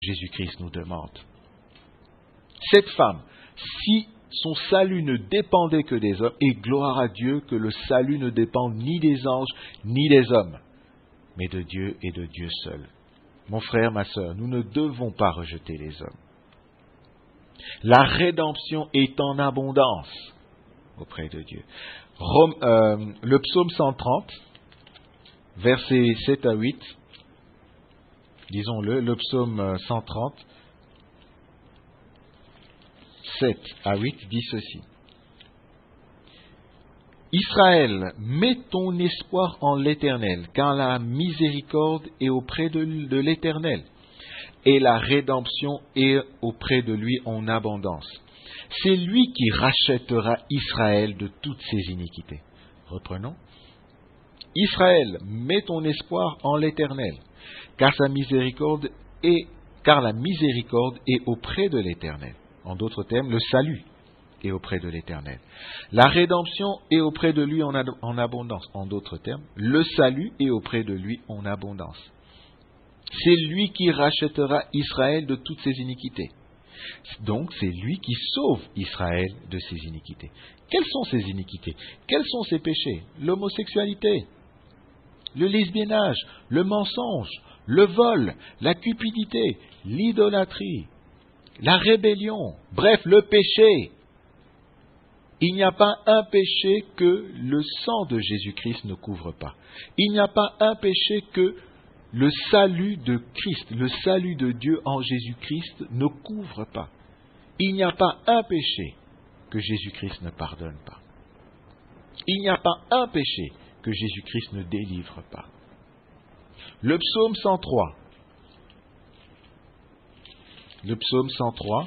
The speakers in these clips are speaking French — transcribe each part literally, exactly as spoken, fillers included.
Jésus-Christ nous demande. Cette femme, si son salut ne dépendait que des hommes, et gloire à Dieu que le salut ne dépend ni des anges ni des hommes, mais de Dieu et de Dieu seul. Mon frère, ma sœur, nous ne devons pas rejeter les hommes. La rédemption est en abondance auprès de Dieu. Rome, euh, le psaume cent trente, versets sept à huit, disons-le, le psaume cent trente, sept à huit dit ceci. Israël, mets ton espoir en l'Éternel, car la miséricorde est auprès de, de l'Éternel, et la rédemption est auprès de lui en abondance. C'est lui qui rachètera Israël de toutes ses iniquités. Reprenons. Israël, mets ton espoir en l'Éternel, car sa miséricorde est, car la miséricorde est auprès de l'Éternel. En d'autres termes, le salut est auprès de l'Éternel. La rédemption est auprès de lui en, ad- en abondance. En d'autres termes, le salut est auprès de lui en abondance. C'est lui qui rachètera Israël de toutes ses iniquités. Donc, c'est lui qui sauve Israël de ses iniquités. Quelles sont ses iniquités? Quels sont ses péchés? L'homosexualité, le lesbiennage, le mensonge, le vol, la cupidité, l'idolâtrie, la rébellion, bref, le péché. Il n'y a pas un péché que le sang de Jésus-Christ ne couvre pas. Il n'y a pas un péché que le salut de Christ, le salut de Dieu en Jésus-Christ ne couvre pas. Il n'y a pas un péché que Jésus-Christ ne pardonne pas. Il n'y a pas un péché que Jésus-Christ ne délivre pas. Le psaume cent trois. Le psaume cent trois,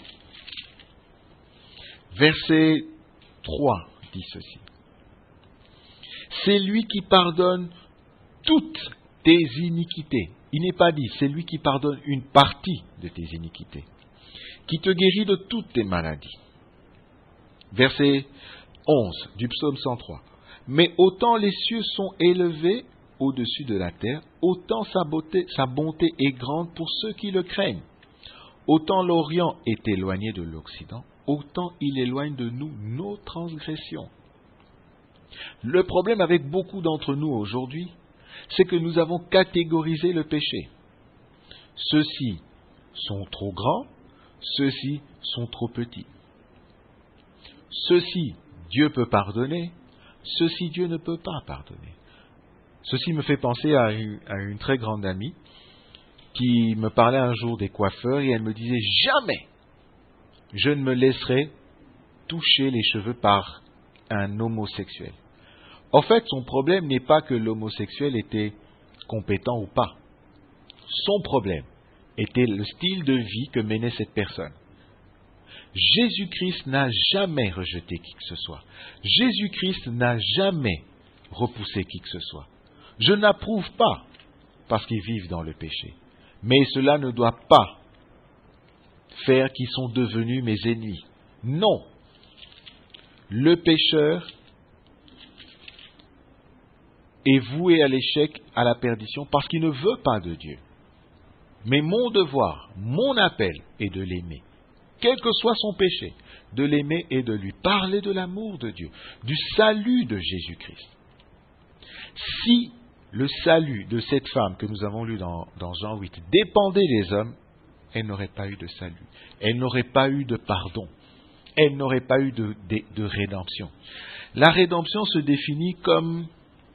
verset trois dit ceci. C'est lui qui pardonne toutes tes iniquités. Il n'est pas dit, c'est lui qui pardonne une partie de tes iniquités, qui te guérit de toutes tes maladies. Verset onze du psaume cent trois. Mais autant les cieux sont élevés au-dessus de la terre, autant sa beauté, sa bonté est grande pour ceux qui le craignent. Autant l'Orient est éloigné de l'Occident, autant il éloigne de nous nos transgressions. Le problème avec beaucoup d'entre nous aujourd'hui, c'est que nous avons catégorisé le péché. Ceux-ci sont trop grands, ceux-ci sont trop petits. Ceux-ci, Dieu peut pardonner, ceux-ci, Dieu ne peut pas pardonner. Ceci me fait penser à une, à une très grande amie qui me parlait un jour des coiffeurs et elle me disait « Jamais je ne me laisserai toucher les cheveux par un homosexuel ». En fait, son problème n'est pas que l'homosexuel était compétent ou pas. Son problème était le style de vie que menait cette personne. Jésus-Christ n'a jamais rejeté qui que ce soit. Jésus-Christ n'a jamais repoussé qui que ce soit. Je n'approuve pas parce qu'ils vivent dans le péché. Mais cela ne doit pas faire qu'ils sont devenus mes ennemis. Non. Le pécheur est voué à l'échec, à la perdition, parce qu'il ne veut pas de Dieu. Mais mon devoir, mon appel est de l'aimer. Quel que soit son péché, de l'aimer et de lui parler de l'amour de Dieu, du salut de Jésus-Christ. Si le salut de cette femme que nous avons lu dans, dans Jean huit dépendait des hommes, elle n'aurait pas eu de salut, elle n'aurait pas eu de pardon, elle n'aurait pas eu de, de, de rédemption. La rédemption se définit comme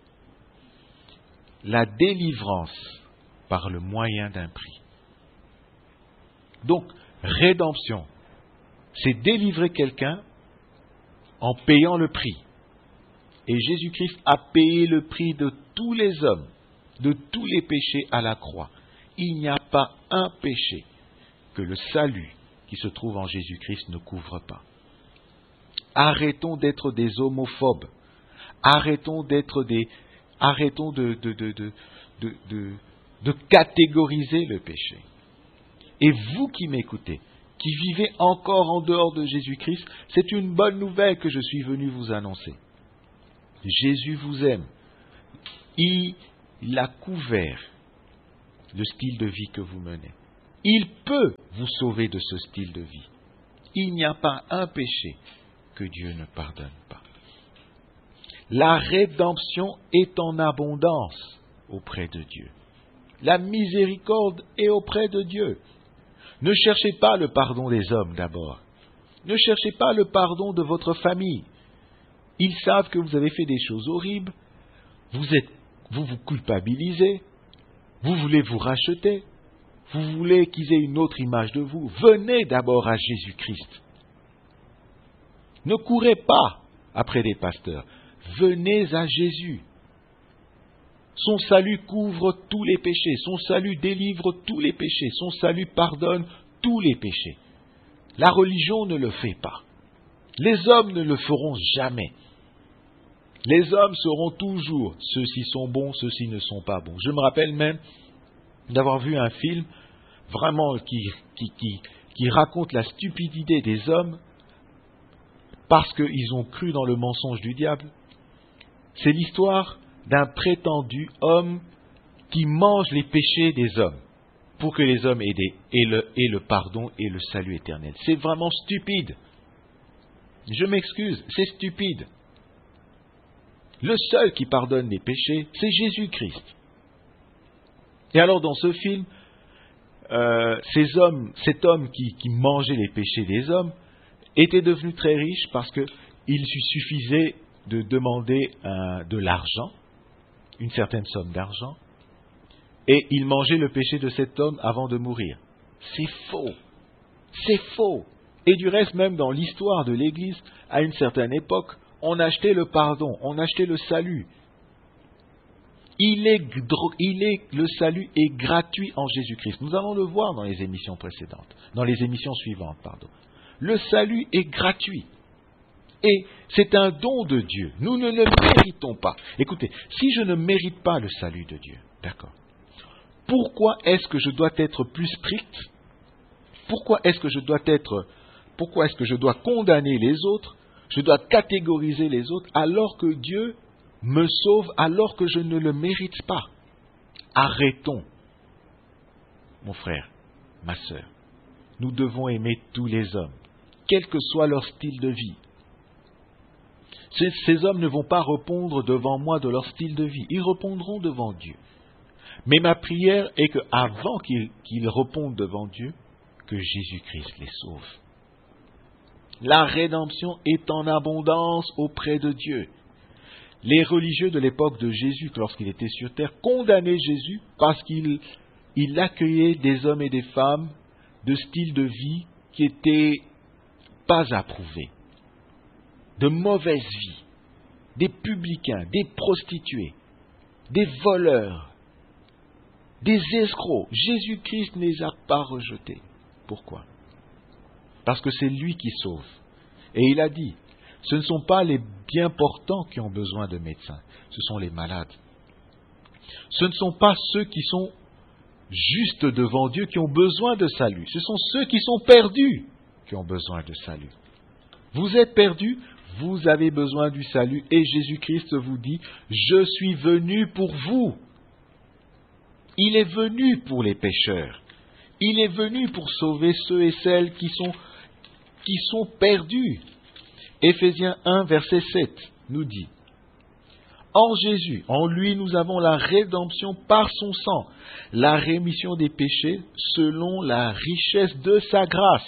la délivrance par le moyen d'un prix. Donc, rédemption, c'est délivrer quelqu'un en payant le prix. Et Jésus-Christ a payé le prix de tous les hommes, de tous les péchés à la croix. Il n'y a pas un péché que le salut qui se trouve en Jésus-Christ ne couvre pas. Arrêtons d'être des homophobes. Arrêtons d'être des... Arrêtons de, de, de, de, de, de, de catégoriser le péché. Et vous qui m'écoutez, qui vivez encore en dehors de Jésus-Christ, c'est une bonne nouvelle que je suis venu vous annoncer. Jésus vous aime. Il, il a couvert le style de vie que vous menez. Il peut vous sauver de ce style de vie. Il n'y a pas un péché que Dieu ne pardonne pas. La rédemption est en abondance auprès de Dieu. La miséricorde est auprès de Dieu. Ne cherchez pas le pardon des hommes d'abord. Ne cherchez pas le pardon de votre famille. Ils savent que vous avez fait des choses horribles. Vous êtes, vous vous culpabilisez. Vous voulez vous racheter. Vous voulez qu'ils aient une autre image de vous. Venez d'abord à Jésus-Christ. Ne courez pas après des pasteurs. Venez à Jésus. Son salut couvre tous les péchés. Son salut délivre tous les péchés. Son salut pardonne tous les péchés. La religion ne le fait pas. Les hommes ne le feront jamais. Les hommes seront toujours, ceux-ci sont bons, ceux-ci ne sont pas bons. Je me rappelle même d'avoir vu un film vraiment qui, qui, qui, qui raconte la stupidité des hommes parce qu'ils ont cru dans le mensonge du diable. C'est l'histoire d'un prétendu homme qui mange les péchés des hommes pour que les hommes aient, des, aient, le, aient le pardon et le salut éternel. C'est vraiment stupide. Je m'excuse, c'est stupide. Le seul qui pardonne les péchés, c'est Jésus-Christ. Et alors dans ce film, euh, ces hommes, cet homme qui, qui mangeait les péchés des hommes était devenu très riche parce qu'il lui suffisait de demander euh, de l'argent, une certaine somme d'argent, et il mangeait le péché de cet homme avant de mourir. C'est faux. C'est faux. Et du reste, même dans l'histoire de l'Église, à une certaine époque, on achetait le pardon, on achetait le salut. Il est, il est, le salut est gratuit en Jésus-Christ. Nous allons le voir dans les émissions précédentes, dans les émissions suivantes, pardon. Le salut est gratuit. Et c'est un don de Dieu. Nous ne le méritons pas. Écoutez, si je ne mérite pas le salut de Dieu, d'accord, pourquoi est-ce que je dois être plus strict? Pourquoi est-ce que je dois être, pourquoi est-ce que je dois condamner les autres? Je dois catégoriser les autres alors que Dieu me sauve, alors que je ne le mérite pas. Arrêtons, mon frère, ma sœur. Nous devons aimer tous les hommes, quel que soit leur style de vie. Ces, ces hommes ne vont pas répondre devant moi de leur style de vie, ils répondront devant Dieu. Mais ma prière est qu'avant qu'ils, qu'ils répondent devant Dieu, que Jésus-Christ les sauve. La rédemption est en abondance auprès de Dieu. Les religieux de l'époque de Jésus, lorsqu'il était sur terre, condamnaient Jésus parce qu'il il accueillait des hommes et des femmes de style de vie qui n'étaient pas approuvés, de mauvaise vie, des publicains, des prostituées, des voleurs, des escrocs. Jésus-Christ ne les a pas rejetés. Pourquoi ? Parce que c'est lui qui sauve. Et il a dit, ce ne sont pas les bien portants qui ont besoin de médecins, ce sont les malades. Ce ne sont pas ceux qui sont justes devant Dieu qui ont besoin de salut, ce sont ceux qui sont perdus qui ont besoin de salut. Vous êtes perdus, vous avez besoin du salut et Jésus-Christ vous dit, je suis venu pour vous. Il est venu pour les pécheurs. Il est venu pour sauver ceux et celles qui sont, qui sont perdus. Éphésiens un, verset sept nous dit, en Jésus, en lui, nous avons la rédemption par son sang, la rémission des péchés selon la richesse de sa grâce.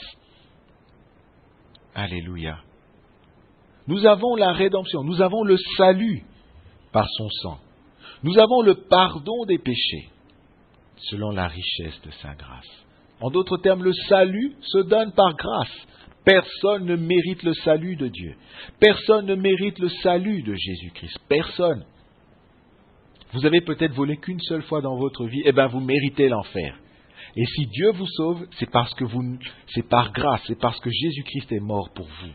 Alléluia. Nous avons la rédemption, nous avons le salut par son sang. Nous avons le pardon des péchés selon la richesse de sa grâce. En d'autres termes, le salut se donne par grâce. Personne ne mérite le salut de Dieu. Personne ne mérite le salut de Jésus-Christ. Personne. Vous avez peut-être volé qu'une seule fois dans votre vie, eh bien vous méritez l'enfer. Et si Dieu vous sauve, c'est parce que vous, c'est par grâce, c'est parce que Jésus-Christ est mort pour vous.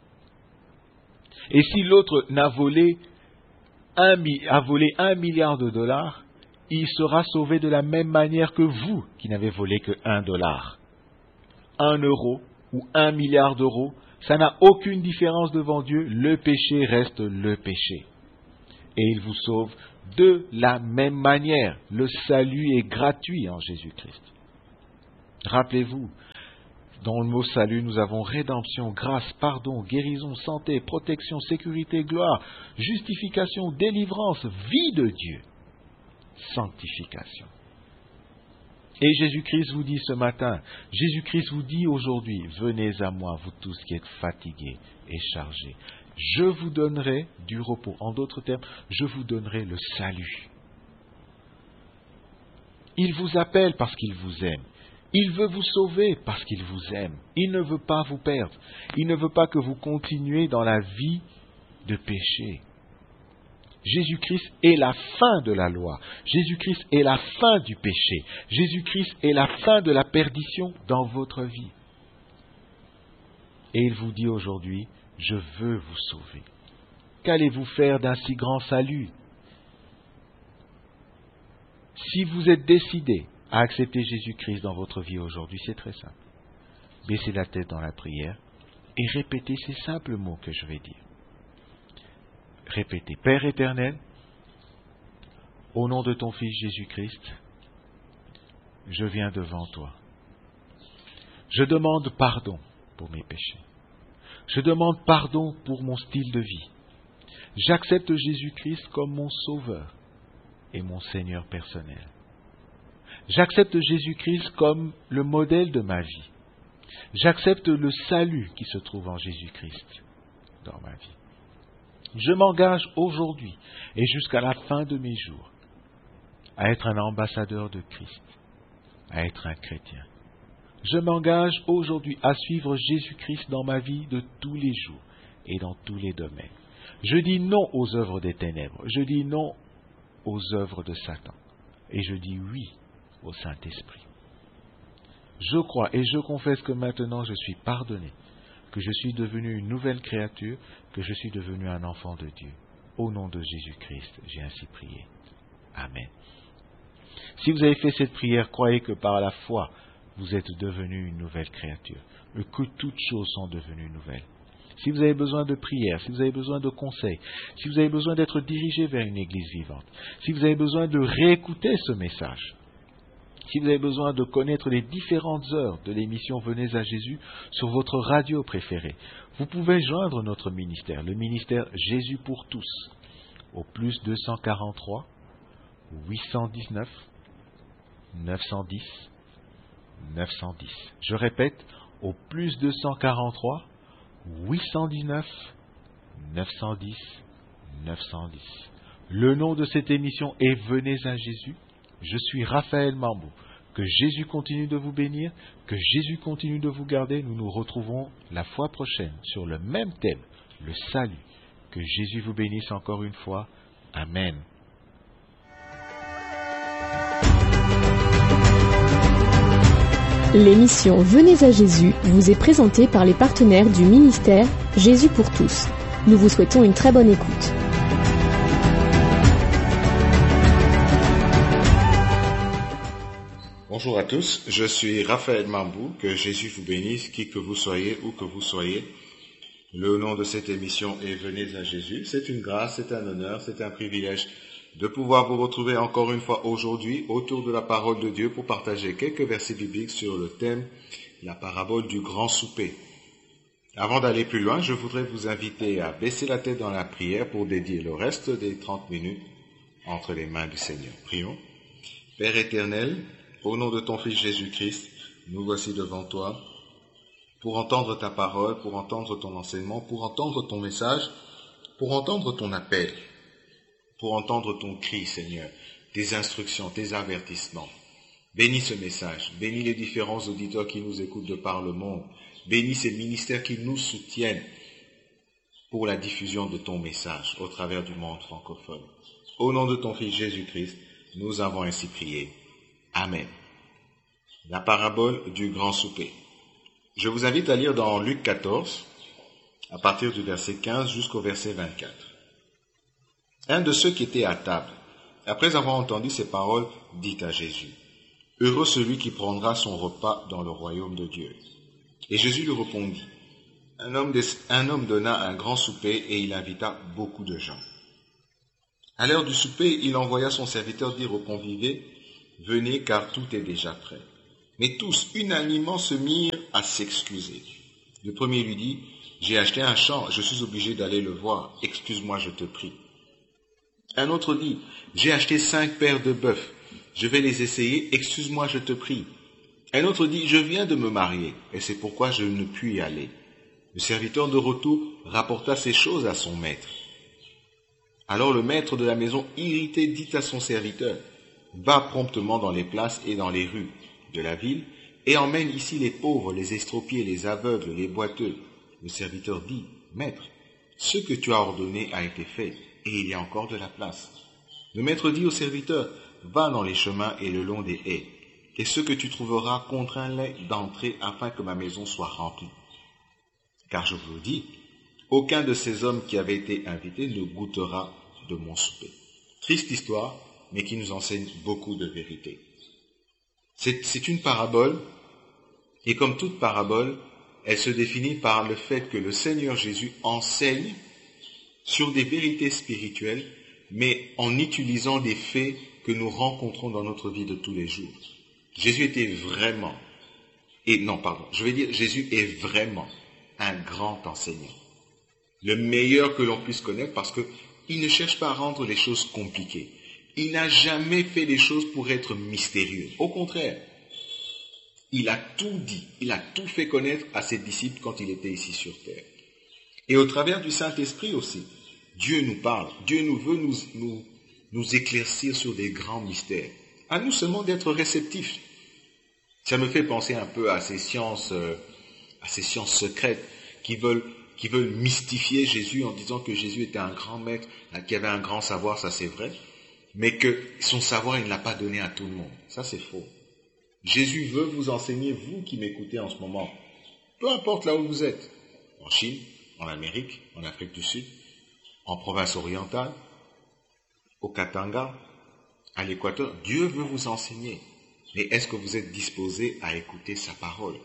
Et si l'autre n'a volé un, a volé un milliard de dollars, il sera sauvé de la même manière que vous qui n'avez volé que un dollar. Un euro ou un milliard d'euros, ça n'a aucune différence devant Dieu, le péché reste le péché. Et il vous sauve de la même manière. Le salut est gratuit en Jésus-Christ. Rappelez-vous, dans le mot salut, nous avons rédemption, grâce, pardon, guérison, santé, protection, sécurité, gloire, justification, délivrance, vie de Dieu, sanctification. Et Jésus-Christ vous dit ce matin, Jésus-Christ vous dit aujourd'hui, venez à moi, vous tous qui êtes fatigués et chargés. Je vous donnerai du repos. En d'autres termes, je vous donnerai le salut. Il vous appelle parce qu'il vous aime. Il veut vous sauver parce qu'il vous aime. Il ne veut pas vous perdre. Il ne veut pas que vous continuiez dans la vie de péché. Jésus-Christ est la fin de la loi. Jésus-Christ est la fin du péché. Jésus-Christ est la fin de la perdition dans votre vie. Et il vous dit aujourd'hui, je veux vous sauver. Qu'allez-vous faire d'un si grand salut? Si vous êtes décidé à accepter Jésus-Christ dans votre vie aujourd'hui, c'est très simple. Baissez la tête dans la prière et répétez ces simples mots que je vais dire. Répétez, Père éternel, au nom de ton Fils Jésus-Christ, je viens devant toi. Je demande pardon pour mes péchés. Je demande pardon pour mon style de vie. J'accepte Jésus-Christ comme mon Sauveur et mon Seigneur personnel. J'accepte Jésus-Christ comme le modèle de ma vie. J'accepte le salut qui se trouve en Jésus-Christ dans ma vie. Je m'engage aujourd'hui et jusqu'à la fin de mes jours à être un ambassadeur de Christ, à être un chrétien. Je m'engage aujourd'hui à suivre Jésus-Christ dans ma vie de tous les jours et dans tous les domaines. Je dis non aux œuvres des ténèbres, je dis non aux œuvres de Satan et je dis oui au Saint-Esprit. Je crois et je confesse que maintenant je suis pardonné, que je suis devenu une nouvelle créature, que je suis devenu un enfant de Dieu. Au nom de Jésus-Christ, j'ai ainsi prié. Amen. Si vous avez fait cette prière, croyez que par la foi, vous êtes devenu une nouvelle créature, et que toutes choses sont devenues nouvelles. Si vous avez besoin de prière, si vous avez besoin de conseils, si vous avez besoin d'être dirigé vers une église vivante, si vous avez besoin de réécouter ce message, si vous avez besoin de connaître les différentes heures de l'émission Venez à Jésus sur votre radio préférée, vous pouvez joindre notre ministère, le ministère Jésus pour tous, au plus deux cent quarante-trois, huit cent dix-neuf, neuf cent dix, neuf cent dix. Je répète, au plus deux cent quarante-trois, huit cent dix-neuf, neuf cent dix, neuf cent dix. Le nom de cette émission est Venez à Jésus. Je suis Raphaël Mambou. Que Jésus continue de vous bénir, que Jésus continue de vous garder. Nous nous retrouvons la fois prochaine sur le même thème, le salut. Que Jésus vous bénisse encore une fois. Amen. L'émission Venez à Jésus vous est présentée par les partenaires du ministère Jésus pour tous. Nous vous souhaitons une très bonne écoute. Bonjour à tous, je suis Raphaël Mambou, que Jésus vous bénisse, qui que vous soyez, où que vous soyez. Le nom de cette émission est Venez à Jésus. C'est une grâce, c'est un honneur, c'est un privilège de pouvoir vous retrouver encore une fois aujourd'hui autour de la parole de Dieu pour partager quelques versets bibliques sur le thème, la parabole du grand souper. Avant d'aller plus loin, je voudrais vous inviter à baisser la tête dans la prière pour dédier le reste des trente minutes entre les mains du Seigneur. Prions. Père éternel, au nom de ton Fils Jésus-Christ, nous voici devant toi pour entendre ta parole, pour entendre ton enseignement, pour entendre ton message, pour entendre ton appel, pour entendre ton cri, Seigneur, tes instructions, tes avertissements. Bénis ce message, bénis les différents auditeurs qui nous écoutent de par le monde, bénis ces ministères qui nous soutiennent pour la diffusion de ton message au travers du monde francophone. Au nom de ton Fils Jésus-Christ, nous avons ainsi prié. Amen. La parabole du grand souper. Je vous invite à lire dans Luc quatorze, à partir du verset quinze jusqu'au verset vingt-quatre. Un de ceux qui étaient à table, après avoir entendu ces paroles, dit à Jésus, « Heureux celui qui prendra son repas dans le royaume de Dieu. » Et Jésus lui répondit, un homme, des, un homme donna un grand souper et il invita beaucoup de gens. À l'heure du souper, il envoya son serviteur dire aux conviés, « Venez car tout est déjà prêt. » Mais tous, unanimement, se mirent à s'excuser. Le premier lui dit, « J'ai acheté un champ, je suis obligé d'aller le voir. Excuse-moi, je te prie. » Un autre dit, « J'ai acheté cinq paires de bœufs, je vais les essayer, excuse-moi, je te prie. » Un autre dit, « Je viens de me marier, et c'est pourquoi je ne puis y aller. » Le serviteur de retour rapporta ces choses à son maître. Alors le maître de la maison, irrité, dit à son serviteur, « Va promptement dans les places et dans les rues de la ville, et emmène ici les pauvres, les estropiés, les aveugles, les boiteux. » Le serviteur dit, « Maître, ce que tu as ordonné a été fait, et il y a encore de la place. » Le maître dit au serviteur, « Va dans les chemins et le long des haies, et ce que tu trouveras, contrains-les d'entrer afin que ma maison soit remplie. Car je vous le dis, aucun de ces hommes qui avaient été invités ne goûtera de mon souper. » Triste histoire, mais qui nous enseigne beaucoup de vérité. C'est, c'est une parabole, et comme toute parabole, elle se définit par le fait que le Seigneur Jésus enseigne sur des vérités spirituelles, mais en utilisant des faits que nous rencontrons dans notre vie de tous les jours. Jésus était vraiment, et non, pardon, je vais dire, Jésus est vraiment un grand enseignant. Le meilleur que l'on puisse connaître parce qu'il ne cherche pas à rendre les choses compliquées. Il n'a jamais fait les choses pour être mystérieux. Au contraire, il a tout dit, il a tout fait connaître à ses disciples quand il était ici sur terre. Et au travers du Saint-Esprit aussi, Dieu nous parle, Dieu nous veut nous, nous, nous éclaircir sur des grands mystères. À nous seulement d'être réceptifs. Ça me fait penser un peu à ces sciences, euh, à ces sciences secrètes qui veulent, qui veulent mystifier Jésus en disant que Jésus était un grand maître, qui avait un grand savoir, ça c'est vrai, mais que son savoir, il ne l'a pas donné à tout le monde. Ça c'est faux. Jésus veut vous enseigner, vous qui m'écoutez en ce moment, peu importe là où vous êtes, en Chine, en Amérique, en Afrique du Sud, en province orientale, au Katanga, à l'Équateur, Dieu veut vous enseigner. Mais est-ce que vous êtes disposé à écouter sa parole?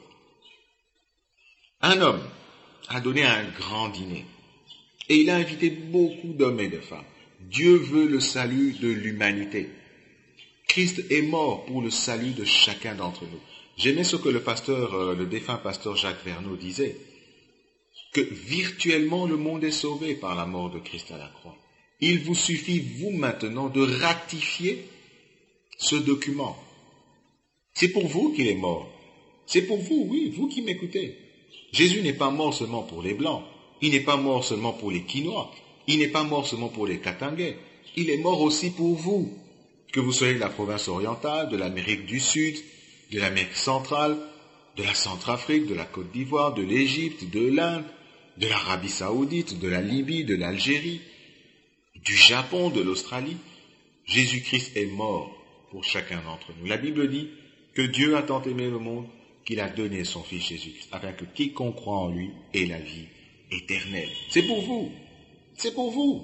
Un homme a donné un grand dîner et il a invité beaucoup d'hommes et de femmes. Dieu veut le salut de l'humanité. Christ est mort pour le salut de chacun d'entre nous. J'aimais ce que le pasteur, le défunt pasteur Jacques Verneau disait, que virtuellement le monde est sauvé par la mort de Christ à la croix. Il vous suffit, vous maintenant, de ratifier ce document. C'est pour vous qu'il est mort. C'est pour vous, oui, vous qui m'écoutez. Jésus n'est pas mort seulement pour les Blancs. Il n'est pas mort seulement pour les Quinois. Il n'est pas mort seulement pour les Katangais. Il est mort aussi pour vous. Que vous soyez de la province orientale, de l'Amérique du Sud, de l'Amérique centrale, de la Centrafrique, de la Côte d'Ivoire, de l'Égypte, de l'Inde, de l'Arabie Saoudite, de la Libye, de l'Algérie, du Japon, de l'Australie. Jésus-Christ est mort pour chacun d'entre nous. La Bible dit que Dieu a tant aimé le monde qu'il a donné son Fils Jésus-Christ, afin que quiconque croit en lui ait la vie éternelle. C'est pour vous. C'est pour vous.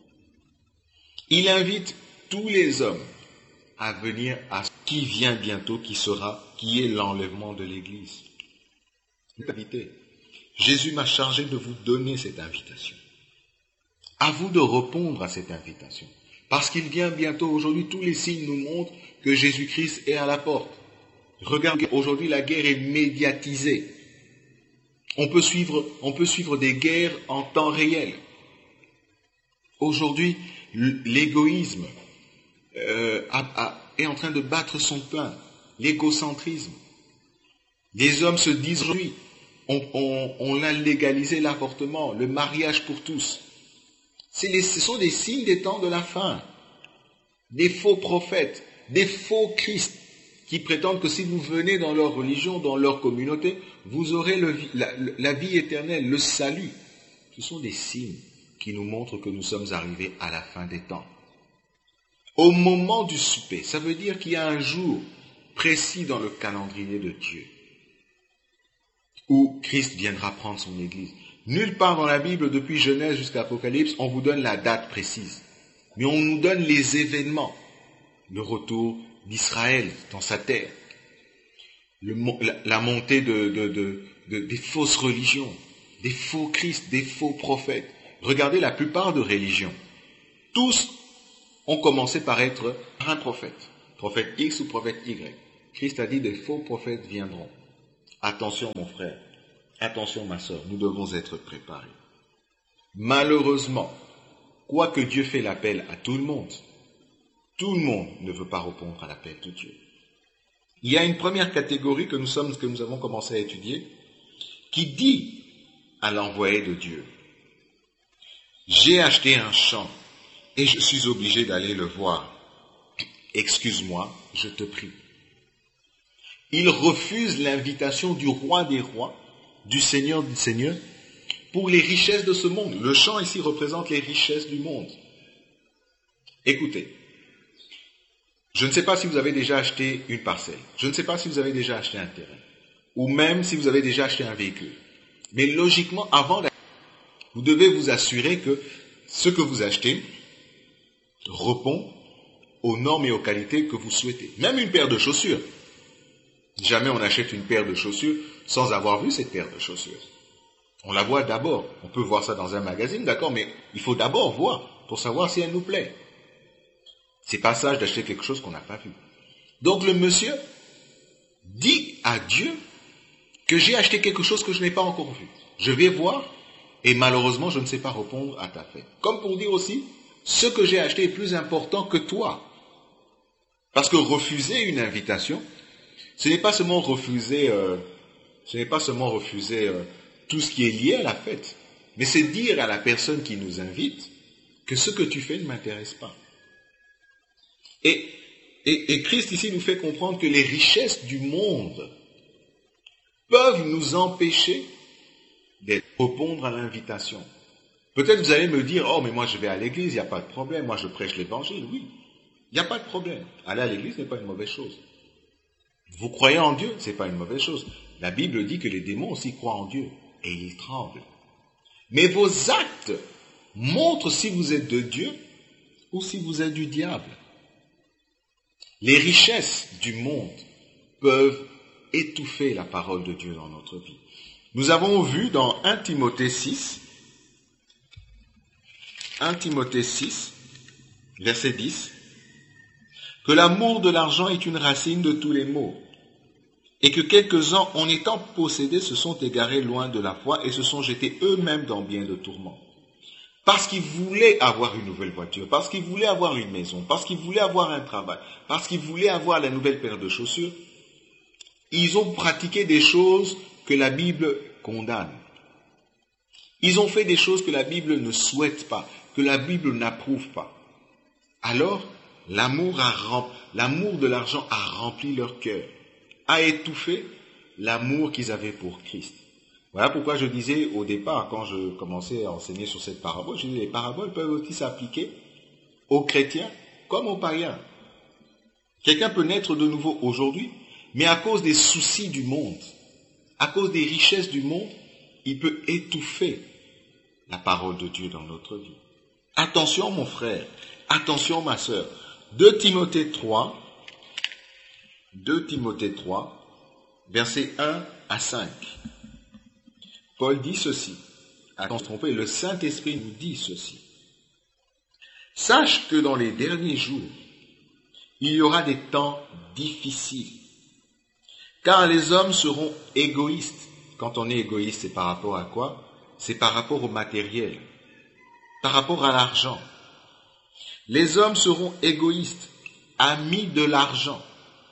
Il invite tous les hommes à venir à ce qui vient bientôt, qui sera, qui est l'enlèvement de l'Église. Invité. Jésus m'a chargé de vous donner cette invitation. À vous de répondre à cette invitation. Parce qu'il vient bientôt. Aujourd'hui, tous les signes nous montrent que Jésus-Christ est à la porte. Regardez, aujourd'hui, la guerre est médiatisée. On peut suivre, on peut suivre des guerres en temps réel. Aujourd'hui, l'égoïsme euh, a, a, est en train de battre son plein. L'égocentrisme. Les hommes se disent aujourd'hui, on, on, on a légalisé l'avortement, le mariage pour tous. C'est les, ce sont des signes des temps de la fin. Des faux prophètes, des faux Christ qui prétendent que si vous venez dans leur religion, dans leur communauté, vous aurez le, la, la vie éternelle, le salut. Ce sont des signes qui nous montrent que nous sommes arrivés à la fin des temps. Au moment du souper, ça veut dire qu'il y a un jour précis dans le calendrier de Dieu où Christ viendra prendre son Église. Nulle part dans la Bible, depuis Genèse jusqu'à Apocalypse, on vous donne la date précise. Mais on nous donne les événements. Le retour d'Israël dans sa terre. Le, la, la montée de, de, de, de, des fausses religions, des faux Christ, des faux prophètes. Regardez la plupart de religions. Tous ont commencé par être un prophète. Prophète X ou prophète Y. Christ a dit des faux prophètes viendront. Attention mon frère, attention ma sœur, nous devons être préparés. Malheureusement, quoique Dieu fait l'appel à tout le monde, tout le monde ne veut pas répondre à l'appel de Dieu. Il y a une première catégorie que nous sommes, que nous avons commencé à étudier, qui dit à l'envoyé de Dieu, j'ai acheté un champ et je suis obligé d'aller le voir. Excuse-moi, je te prie. Il refuse l'invitation du roi des rois, du Seigneur des seigneurs, pour les richesses de ce monde. Le champ ici représente les richesses du monde. Écoutez, je ne sais pas si vous avez déjà acheté une parcelle, je ne sais pas si vous avez déjà acheté un terrain, ou même si vous avez déjà acheté un véhicule. Mais logiquement, avant d'acheter, vous devez vous assurer que ce que vous achetez répond aux normes et aux qualités que vous souhaitez. Même une paire de chaussures. Jamais on achète une paire de chaussures sans avoir vu cette paire de chaussures. On la voit d'abord. On peut voir ça dans un magazine, d'accord, mais il faut d'abord voir pour savoir si elle nous plaît. C'est pas sage d'acheter quelque chose qu'on n'a pas vu. Donc le monsieur dit à Dieu que j'ai acheté quelque chose que je n'ai pas encore vu. Je vais voir et malheureusement je ne sais pas répondre à ta fête. Comme pour dire aussi, ce que j'ai acheté est plus important que toi. Parce que refuser une invitation, ce n'est pas seulement refuser, euh, ce n'est pas seulement refuser euh, tout ce qui est lié à la fête, mais c'est dire à la personne qui nous invite que ce que tu fais ne m'intéresse pas. Et, et, et Christ ici nous fait comprendre que les richesses du monde peuvent nous empêcher de répondre à l'invitation. Peut-être vous allez me dire, oh mais moi je vais à l'église, il n'y a pas de problème, moi je prêche l'évangile, oui. Il n'y a pas de problème. Aller à l'église n'est pas une mauvaise chose. Vous croyez en Dieu, ce n'est pas une mauvaise chose. La Bible dit que les démons aussi croient en Dieu et ils tremblent. Mais vos actes montrent si vous êtes de Dieu ou si vous êtes du diable. Les richesses du monde peuvent étouffer la parole de Dieu dans notre vie. Nous avons vu dans premier Timothée six, premier Timothée six, verset dix, que l'amour de l'argent est une racine de tous les maux, et que quelques-uns, en étant possédés, se sont égarés loin de la foi et se sont jetés eux-mêmes dans bien de tourments. Parce qu'ils voulaient avoir une nouvelle voiture, parce qu'ils voulaient avoir une maison, parce qu'ils voulaient avoir un travail, parce qu'ils voulaient avoir la nouvelle paire de chaussures, ils ont pratiqué des choses que la Bible condamne. Ils ont fait des choses que la Bible ne souhaite pas, que la Bible n'approuve pas. Alors, L'amour, a rempli, l'amour de l'argent a rempli leur cœur, a étouffé l'amour qu'ils avaient pour Christ. Voilà pourquoi je disais au départ, quand je commençais à enseigner sur cette parabole, je disais les paraboles peuvent aussi s'appliquer aux chrétiens comme aux païens. Quelqu'un peut naître de nouveau aujourd'hui, mais à cause des soucis du monde, à cause des richesses du monde, il peut étouffer la parole de Dieu dans notre vie. Attention mon frère, attention ma sœur. deux Timothée trois, deux Timothée trois, versets un à cinq. Paul dit ceci. Attention, le Saint-Esprit nous dit ceci. Sache que dans les derniers jours, il y aura des temps difficiles, car les hommes seront égoïstes. Quand on est égoïste, c'est par rapport à quoi? C'est par rapport au matériel, par rapport à l'argent. Les hommes seront égoïstes, amis de l'argent,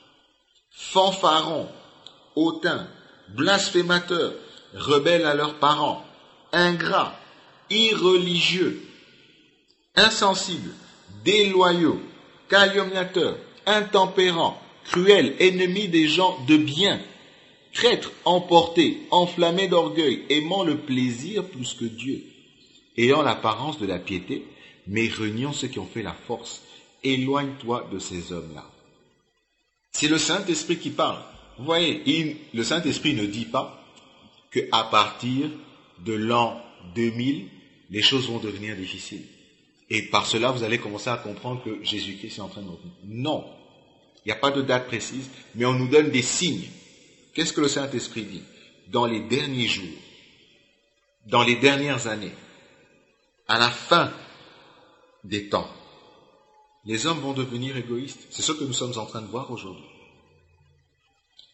fanfarons, hautains, blasphémateurs, rebelles à leurs parents, ingrats, irreligieux, insensibles, déloyaux, calomniateurs, intempérants, cruels, ennemis des gens de bien, traîtres, emportés, enflammés d'orgueil, aimant le plaisir plus que Dieu, ayant l'apparence de la piété, mais reniant ceux qui ont fait la force. Éloigne-toi de ces hommes-là. C'est le Saint-Esprit qui parle. Vous voyez, il, le Saint-Esprit ne dit pas qu'à partir de l'an deux mille, les choses vont devenir difficiles. Et par cela, vous allez commencer à comprendre que Jésus-Christ est en train de revenir. Non, il n'y a pas de date précise, mais on nous donne des signes. Qu'est-ce que le Saint-Esprit dit? Dans les derniers jours, dans les dernières années, à la fin des temps, les hommes vont devenir égoïstes. C'est ce que nous sommes en train de voir aujourd'hui.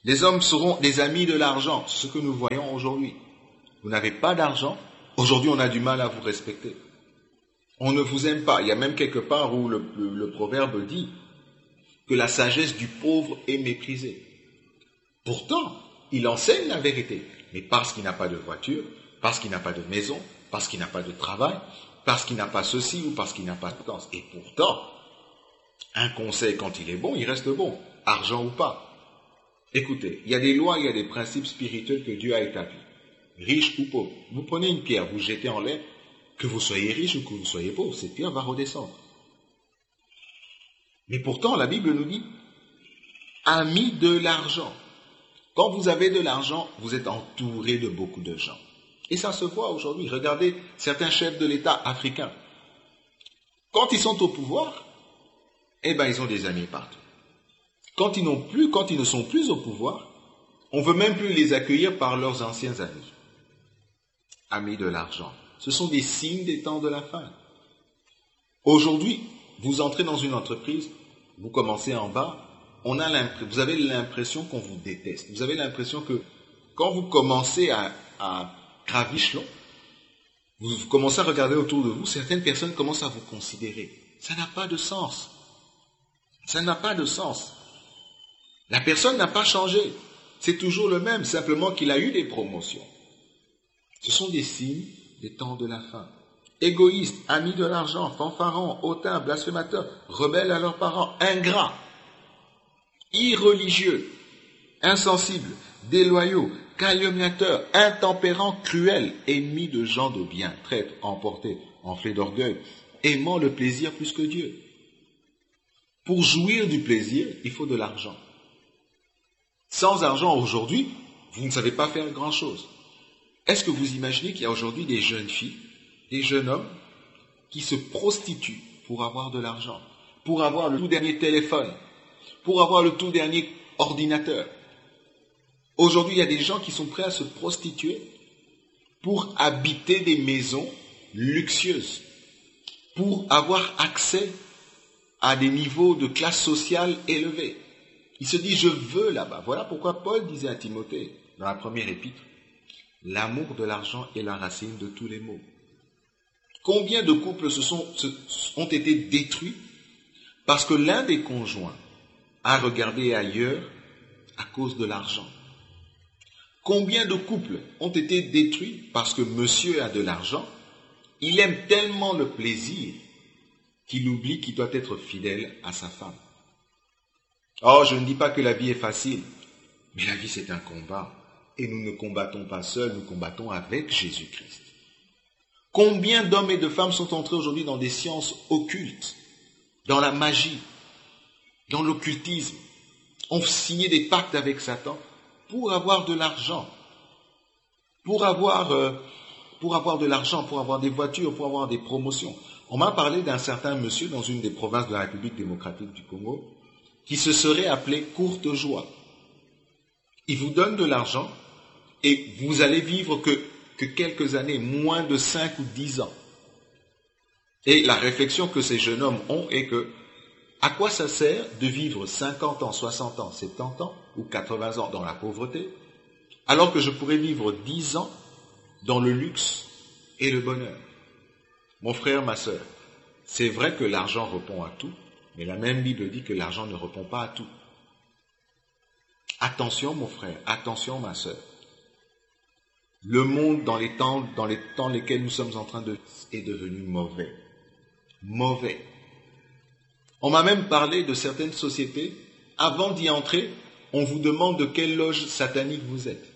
Les hommes seront des amis de l'argent, ce que nous voyons aujourd'hui. Vous n'avez pas d'argent, aujourd'hui on a du mal à vous respecter. On ne vous aime pas. Il y a même quelque part où le, le, le proverbe dit que la sagesse du pauvre est méprisée. Pourtant, il enseigne la vérité. Mais parce qu'il n'a pas de voiture, parce qu'il n'a pas de maison, parce qu'il n'a pas de travail, parce qu'il n'a pas ceci ou parce qu'il n'a pas de chance. Et pourtant, un conseil quand il est bon, il reste bon, argent ou pas. Écoutez, il y a des lois, il y a des principes spirituels que Dieu a établis. Riche ou pauvre. Vous prenez une pierre, vous jetez en l'air, que vous soyez riche ou que vous soyez pauvre, cette pierre va redescendre. Mais pourtant, la Bible nous dit, amis de l'argent. Quand vous avez de l'argent, vous êtes entouré de beaucoup de gens. Et ça se voit aujourd'hui. Regardez certains chefs de l'État africains. Quand ils sont au pouvoir, eh ben, ils ont des amis partout. Quand ils n'ont plus, quand ils ne sont plus au pouvoir, on ne veut même plus les accueillir par leurs anciens amis. Amis de l'argent. Ce sont des signes des temps de la fin. Aujourd'hui, vous entrez dans une entreprise, vous commencez en bas, on a l'impression, vous avez l'impression qu'on vous déteste. Vous avez l'impression que quand vous commencez à, à gravir l'échelon, vous, vous commencez à regarder autour de vous, certaines personnes commencent à vous considérer. Ça n'a pas de sens. Ça n'a pas de sens. La personne n'a pas changé. C'est toujours le même, simplement qu'il a eu des promotions. Ce sont des signes des temps de la fin. Égoïstes, amis de l'argent, fanfarons, hautains, blasphémateurs, rebelles à leurs parents, ingrats, irreligieux, insensibles, déloyaux, calomniateurs, intempérants, cruels, ennemis de gens de bien, traîtres, emportés, enflés d'orgueil, aimant le plaisir plus que Dieu. Pour jouir du plaisir, il faut de l'argent. Sans argent aujourd'hui, vous ne savez pas faire grand-chose. Est-ce que vous imaginez qu'il y a aujourd'hui des jeunes filles, des jeunes hommes qui se prostituent pour avoir de l'argent, pour avoir le tout dernier téléphone, pour avoir le tout dernier ordinateur? Aujourd'hui, il y a des gens qui sont prêts à se prostituer pour habiter des maisons luxueuses, pour avoir accès à des niveaux de classe sociale élevés. Il se dit, je veux là-bas. Voilà pourquoi Paul disait à Timothée, dans la première épître, l'amour de l'argent est la racine de tous les maux. Combien de couples se sont, se, ont été détruits parce que l'un des conjoints a regardé ailleurs à cause de l'argent? Combien de couples ont été détruits parce que monsieur a de l'argent, il aime tellement le plaisir qu'il oublie qu'il doit être fidèle à sa femme. Oh, je ne dis pas que la vie est facile, mais la vie c'est un combat. Et nous ne combattons pas seuls, nous combattons avec Jésus-Christ. Combien d'hommes et de femmes sont entrés aujourd'hui dans des sciences occultes, dans la magie, dans l'occultisme, ont signé des pactes avec Satan pour avoir de l'argent, pour avoir, euh, pour avoir de l'argent, pour avoir des voitures, pour avoir des promotions. On m'a parlé d'un certain monsieur dans une des provinces de la République démocratique du Congo qui se serait appelé Courtejoie. Il vous donne de l'argent et vous allez vivre que, que quelques années, moins de cinq ou dix ans. Et la réflexion que ces jeunes hommes ont est que, à quoi ça sert de vivre cinquante ans, soixante ans, soixante-dix ans ou quatre-vingts ans dans la pauvreté, alors que je pourrais vivre dix ans dans le luxe et le bonheur? Mon frère, ma sœur, c'est vrai que l'argent répond à tout, mais la même Bible dit que l'argent ne répond pas à tout. Attention mon frère, attention ma sœur. Le monde dans les temps dans les temps lesquels nous sommes en train de est devenu mauvais. Mauvais. On m'a même parlé de certaines sociétés. Avant d'y entrer, on vous demande de quelle loge satanique vous êtes.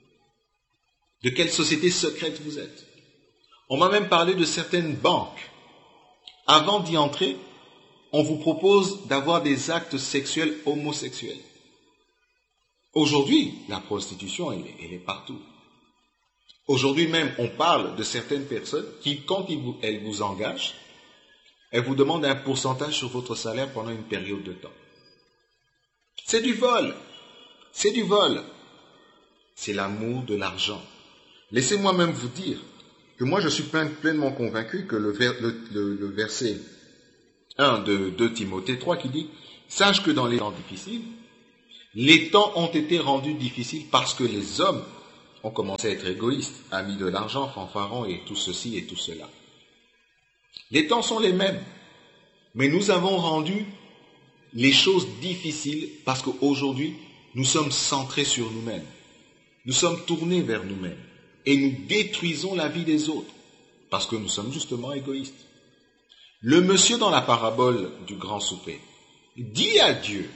De quelle société secrète vous êtes. On m'a même parlé de certaines banques. Avant d'y entrer, on vous propose d'avoir des actes sexuels homosexuels. Aujourd'hui, la prostitution, elle est, elle est partout. Aujourd'hui même, on parle de certaines personnes qui, quand ils vous, elles vous engagent, elles vous demandent un pourcentage sur votre salaire pendant une période de temps. C'est du vol. C'est du vol. C'est l'amour de l'argent. Laissez-moi même vous dire que moi, je suis pleinement convaincu que le, ver, le, le, le verset un de deux Timothée trois qui dit « Sache que dans les temps difficiles, Les temps ont été rendus difficiles parce que les hommes ont commencé à être égoïstes, amis de l'argent, fanfarons et tout ceci et tout cela. Les temps sont les mêmes, mais nous avons rendu les choses difficiles parce qu'aujourd'hui, nous sommes centrés sur nous-mêmes. Nous sommes tournés vers nous-mêmes et nous détruisons la vie des autres parce que nous sommes justement égoïstes. Le monsieur dans la parabole du grand souper dit à Dieu,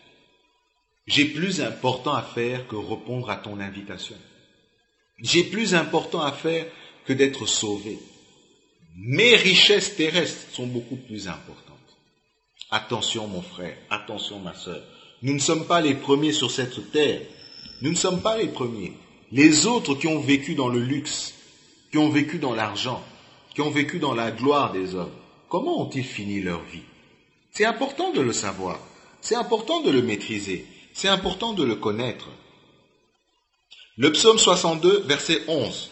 « J'ai plus important à faire que répondre à ton invitation. J'ai plus important à faire que d'être sauvé. Mes richesses terrestres sont beaucoup plus importantes. » Attention mon frère, attention ma sœur. Nous ne sommes pas les premiers sur cette terre. Nous ne sommes pas les premiers. Les autres qui ont vécu dans le luxe, qui ont vécu dans l'argent, qui ont vécu dans la gloire des hommes, comment ont-ils fini leur vie? C'est important de le savoir. C'est important de le maîtriser. C'est important de le connaître. Le psaume soixante-deux, verset onze.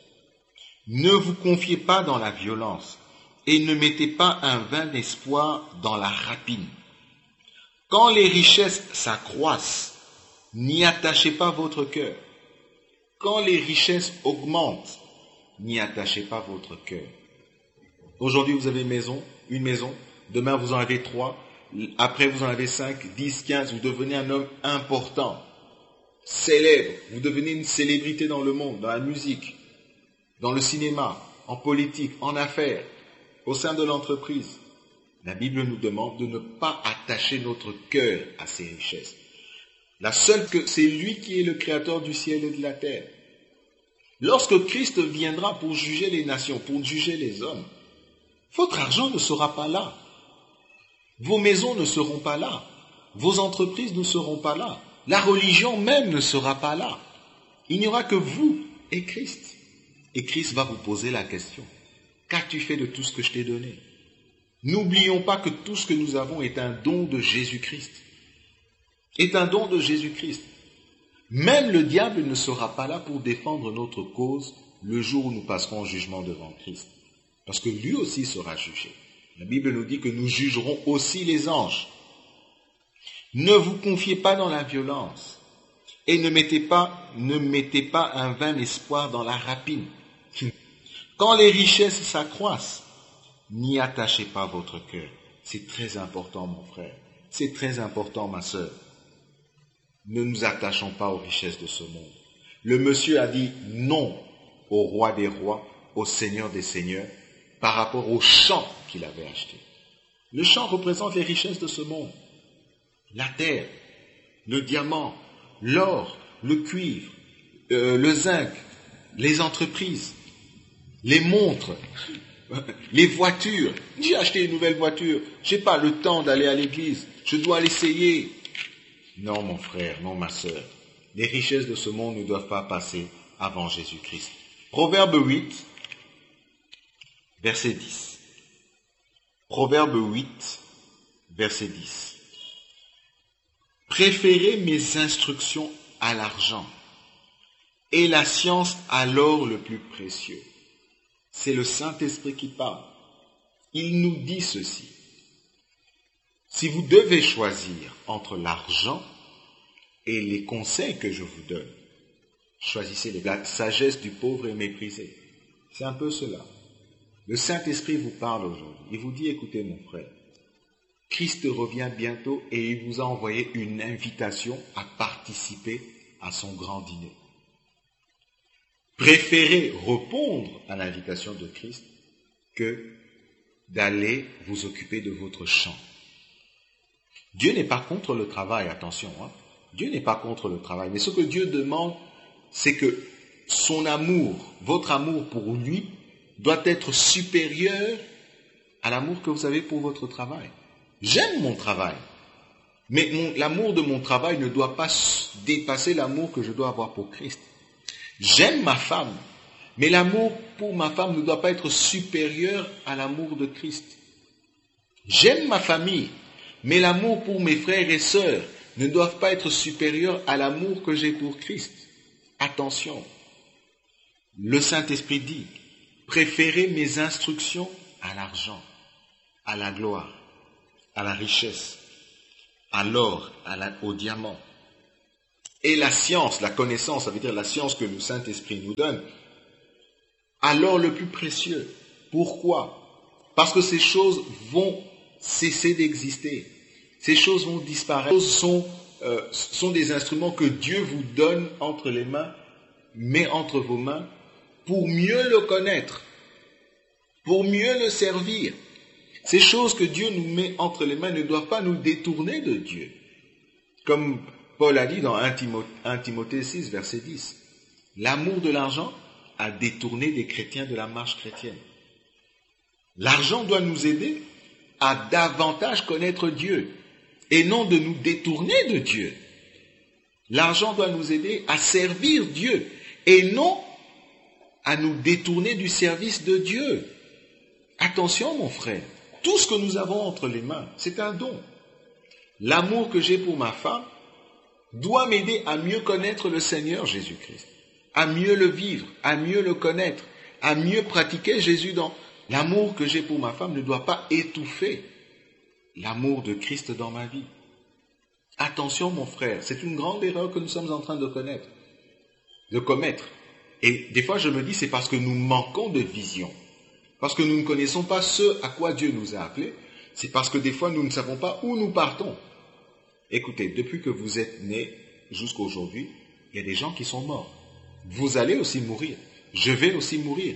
Ne vous confiez pas dans la violence et ne mettez pas un vain espoir dans la rapine. Quand les richesses s'accroissent, n'y attachez pas votre cœur. Quand les richesses augmentent, n'y attachez pas votre cœur. Aujourd'hui, vous avez une maison, une maison. Demain, vous en avez trois. Après, vous en avez cinq, dix, quinze. Vous devenez un homme important, célèbre. Vous devenez une célébrité dans le monde, dans la musique, dans le cinéma, en politique, en affaires, au sein de l'entreprise. La Bible nous demande de ne pas attacher notre cœur à ces richesses. La seule que c'est lui qui est le créateur du ciel et de la terre. Lorsque Christ viendra pour juger les nations, pour juger les hommes, votre argent ne sera pas là. Vos maisons ne seront pas là. Vos entreprises ne seront pas là. La religion même ne sera pas là. Il n'y aura que vous et Christ. Et Christ va vous poser la question. Qu'as-tu fait de tout ce que je t'ai donné? N'oublions pas que tout ce que nous avons est un don de Jésus-Christ. Est un don de Jésus-Christ. Même le diable ne sera pas là pour défendre notre cause le jour où nous passerons en jugement devant Christ. Parce que lui aussi sera jugé. La Bible nous dit que nous jugerons aussi les anges. Ne vous confiez pas dans la violence et ne mettez pas, ne mettez pas un vain espoir dans la rapine. Quand les richesses s'accroissent, n'y attachez pas votre cœur. C'est très important, mon frère. C'est très important, ma sœur. Ne nous attachons pas aux richesses de ce monde. Le monsieur a dit non au roi des rois, au Seigneur des seigneurs, par rapport au champ qu'il avait acheté. Le champ représente les richesses de ce monde. La terre, le diamant, l'or, le cuivre, euh, le zinc, les entreprises, les montres, les voitures. J'ai acheté une nouvelle voiture, j'ai pas le temps d'aller à l'église, je dois l'essayer. Non mon frère, non ma sœur, les richesses de ce monde ne doivent pas passer avant Jésus-Christ. Proverbe huit, verset dix. Proverbe huit, verset dix. Préférez mes instructions à l'argent et la science à l'or le plus précieux. C'est le Saint-Esprit qui parle. Il nous dit ceci. Si vous devez choisir entre l'argent et les conseils que je vous donne, choisissez la sagesse du pauvre et méprisé. C'est un peu cela. Le Saint-Esprit vous parle aujourd'hui. Il vous dit, écoutez mon frère, Christ revient bientôt et il vous a envoyé une invitation à participer à son grand dîner. Préférez répondre à l'invitation de Christ que d'aller vous occuper de votre champ. Dieu n'est pas contre le travail, attention, hein. Dieu n'est pas contre le travail, mais ce que Dieu demande, c'est que son amour, votre amour pour lui, doit être supérieur à l'amour que vous avez pour votre travail. J'aime mon travail, mais mon, l'amour de mon travail ne doit pas dépasser l'amour que je dois avoir pour Christ. J'aime ma femme, mais l'amour pour ma femme ne doit pas être supérieur à l'amour de Christ. J'aime ma famille, mais l'amour pour mes frères et sœurs ne doit pas être supérieur à l'amour que j'ai pour Christ. Attention, le Saint-Esprit dit, préférez mes instructions à l'argent, à la gloire, à la richesse, à l'or, à la, au diamant. et la science, la connaissance, ça veut dire la science que le Saint-Esprit nous donne, alors le plus précieux. Pourquoi? Parce que ces choses vont cesser d'exister. Ces choses vont disparaître. Ces choses sont, euh, sont des instruments que Dieu vous donne entre les mains, met entre vos mains, pour mieux le connaître, pour mieux le servir. Ces choses que Dieu nous met entre les mains ne doivent pas nous détourner de Dieu. Comme Paul a dit dans un Timothée six, verset dix, l'amour de l'argent a détourné des chrétiens de la marche chrétienne. L'argent doit nous aider à davantage connaître Dieu et non de nous détourner de Dieu. L'argent doit nous aider à servir Dieu et non à nous détourner du service de Dieu. Attention mon frère, tout ce que nous avons entre les mains, c'est un don. L'amour que j'ai pour ma femme doit m'aider à mieux connaître le Seigneur Jésus-Christ, à mieux le vivre, à mieux le connaître, à mieux pratiquer Jésus dans... L'amour que j'ai pour ma femme ne doit pas étouffer l'amour de Christ dans ma vie. Attention mon frère, c'est une grande erreur que nous sommes en train de connaître, de commettre. Et des fois je me dis c'est parce que nous manquons de vision, parce que nous ne connaissons pas ce à quoi Dieu nous a appelés, c'est parce que des fois nous ne savons pas où nous partons. Écoutez, depuis que vous êtes nés jusqu'à aujourd'hui, il y a des gens qui sont morts. Vous allez aussi mourir. Je vais aussi mourir.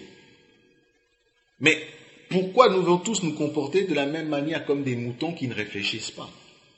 Mais pourquoi nous devons tous nous comporter de la même manière comme des moutons qui ne réfléchissent pas?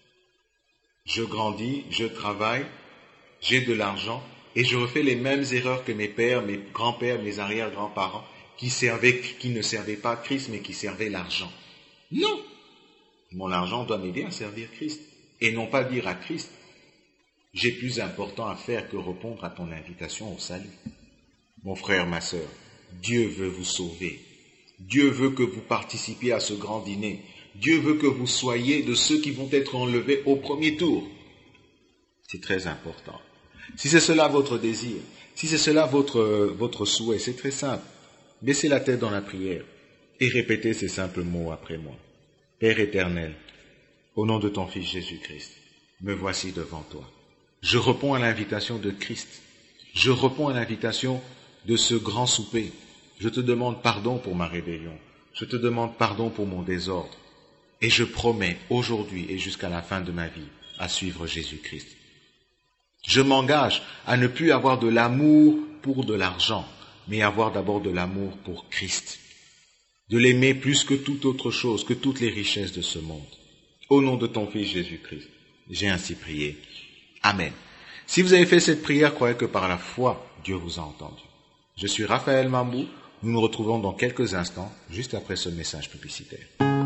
Je grandis, je travaille, j'ai de l'argent et je refais les mêmes erreurs que mes pères, mes grands-pères, mes arrière-grands-parents qui servaient, qui ne servaient pas Christ mais qui servaient l'argent. Non! Mon argent doit m'aider à servir Christ. Et non pas dire à Christ, j'ai plus important à faire que répondre à ton invitation au salut. Mon frère, ma sœur, Dieu veut vous sauver. Dieu veut que vous participiez à ce grand dîner. Dieu veut que vous soyez de ceux qui vont être enlevés au premier tour. C'est très important. Si c'est cela votre désir, si c'est cela votre, votre souhait, c'est très simple. Baissez la tête dans la prière et répétez ces simples mots après moi. Père éternel, au nom de ton Fils Jésus-Christ, me voici devant toi. Je réponds à l'invitation de Christ. Je réponds à l'invitation de ce grand souper. Je te demande pardon pour ma rébellion. Je te demande pardon pour mon désordre. Et je promets aujourd'hui et jusqu'à la fin de ma vie à suivre Jésus-Christ. Je m'engage à ne plus avoir de l'amour pour de l'argent, mais avoir d'abord de l'amour pour Christ. De l'aimer plus que toute autre chose, que toutes les richesses de ce monde. Au nom de ton Fils Jésus-Christ, j'ai ainsi prié. Amen. Si vous avez fait cette prière, croyez que par la foi, Dieu vous a entendu. Je suis Raphaël Mambou. Nous nous retrouvons dans quelques instants, juste après ce message publicitaire.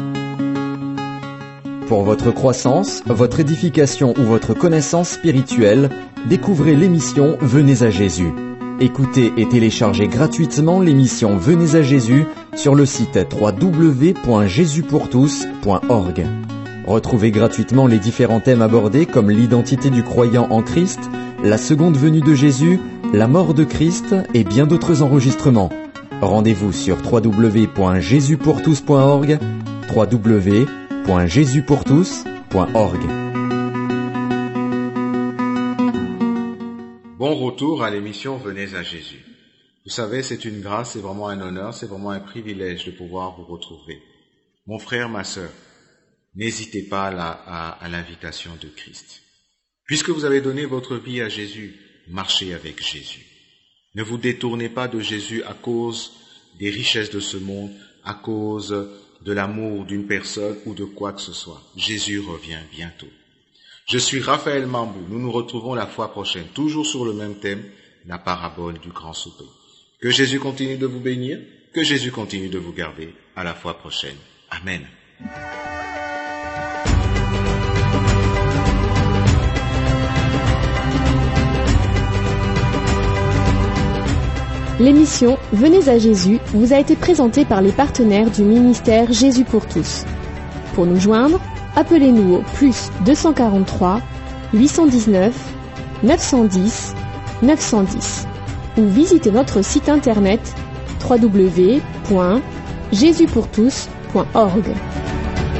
Pour votre croissance, votre édification ou votre connaissance spirituelle, découvrez l'émission Venez à Jésus. Écoutez et téléchargez gratuitement l'émission Venez à Jésus sur le site w w w point jésus pour tous point org. Retrouvez gratuitement les différents thèmes abordés comme l'identité du croyant en Christ, la seconde venue de Jésus, la mort de Christ et bien d'autres enregistrements. Rendez-vous sur w w w point jésus pour tous point org, w w w point jésus pour tous point org. Bon retour à l'émission Venez à Jésus. Vous savez, c'est une grâce, c'est vraiment un honneur, c'est vraiment un privilège de pouvoir vous retrouver. Mon frère, ma sœur, n'hésitez pas à, la, à, à l'invitation de Christ. Puisque vous avez donné votre vie à Jésus, marchez avec Jésus. Ne vous détournez pas de Jésus à cause des richesses de ce monde, à cause de l'amour d'une personne ou de quoi que ce soit. Jésus revient bientôt. Je suis Raphaël Mambou. Nous nous retrouvons la fois prochaine, toujours sur le même thème, la parabole du grand souper. Que Jésus continue de vous bénir, que Jésus continue de vous garder. À la fois prochaine. Amen. L'émission Venez à Jésus vous a été présentée par les partenaires du ministère Jésus pour tous. Pour nous joindre, appelez-nous au plus deux cent quarante-trois, huit cent dix-neuf, neuf cent dix, neuf cent dix ou visitez notre site internet w w w point jésus pour tous point org.